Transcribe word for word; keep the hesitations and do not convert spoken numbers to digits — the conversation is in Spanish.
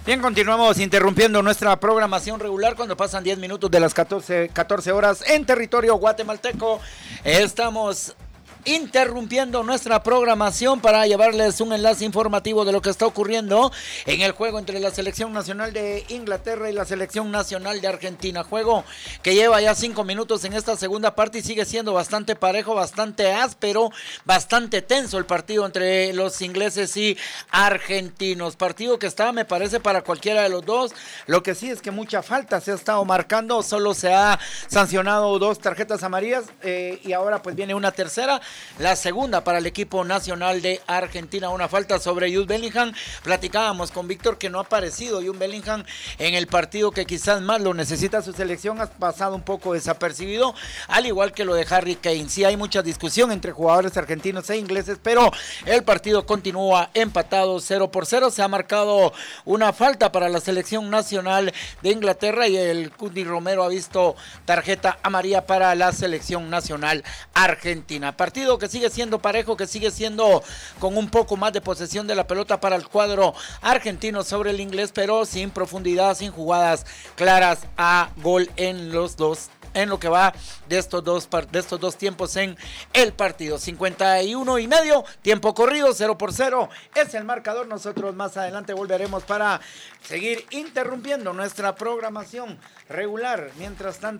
Bien, continuamos interrumpiendo nuestra programación regular cuando pasan diez minutos de las catorce, catorce horas en territorio guatemalteco. Estamos interrumpiendo nuestra programación para llevarles un enlace informativo de lo que está ocurriendo en el juego entre la selección nacional de Inglaterra y la selección nacional de Argentina. Juego que lleva ya cinco minutos en esta segunda parte y sigue siendo bastante parejo, bastante áspero, bastante tenso el partido entre los ingleses y argentinos. Partido que está, me parece, para cualquiera de los dos. Lo que sí es que mucha falta se ha estado marcando, solo se ha sancionado dos tarjetas amarillas eh, y ahora pues viene una tercera. La segunda para el equipo nacional de Argentina, una falta sobre Jude Bellingham. Platicábamos con Víctor que no ha aparecido Jude Bellingham en el partido que quizás más lo necesita su selección, ha pasado un poco desapercibido, al igual que lo de Harry Kane. Sí hay mucha discusión entre jugadores argentinos e ingleses, pero el partido continúa empatado cero por cero. Se ha marcado una falta para la selección nacional de Inglaterra y el Cuti Romero ha visto tarjeta amarilla para la selección nacional argentina. Partido que sigue siendo parejo, que sigue siendo con un poco más de posesión de la pelota para el cuadro argentino sobre el inglés, pero sin profundidad, sin jugadas claras a gol en los dos, en lo que va de estos dos, de estos dos tiempos en el partido. cincuenta y uno y medio, tiempo corrido, cero por cero es el marcador. Nosotros más adelante volveremos para seguir interrumpiendo nuestra programación regular. Mientras tanto,